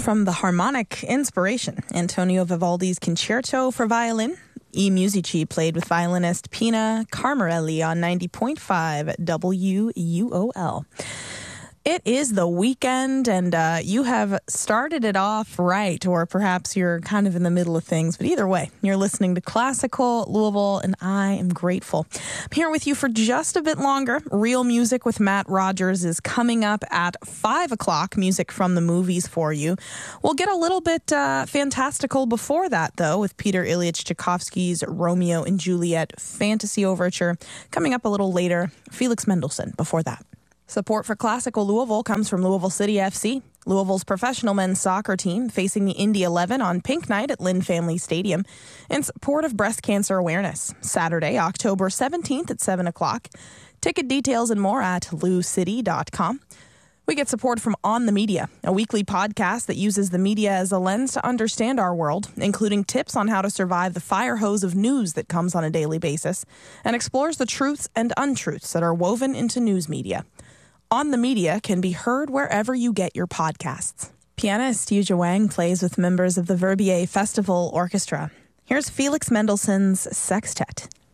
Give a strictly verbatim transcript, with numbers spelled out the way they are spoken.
From the harmonic inspiration, Antonio Vivaldi's Concerto for Violin, E Musici played with violinist Pina Carmarelli on ninety point five W U O L. It is the weekend, and uh, you have started it off right, or perhaps you're kind of in the middle of things. But either way, you're listening to Classical Louisville, and I am grateful. I'm here with you for just a bit longer. Real Music with Matt Rogers is coming up at five o'clock, music from the movies for you. We'll get a little bit uh, fantastical before that, though, with Peter Ilyich Tchaikovsky's Romeo and Juliet Fantasy Overture. Coming up a little later, Felix Mendelssohn before that. Support for Classical Louisville comes from Louisville City F C, Louisville's professional men's soccer team facing the Indy eleven on Pink Night at Lynn Family Stadium, in support of breast cancer awareness, Saturday, October seventeenth at seven o'clock. Ticket details and more at lou city dot com. We get support from On the Media, a weekly podcast that uses the media as a lens to understand our world, including tips on how to survive the fire hose of news that comes on a daily basis, and explores the truths and untruths that are woven into news media. On the Media can be heard wherever you get your podcasts. Pianist Yuja Wang plays with members of the Verbier Festival Orchestra. Here's Felix Mendelssohn's Sextet.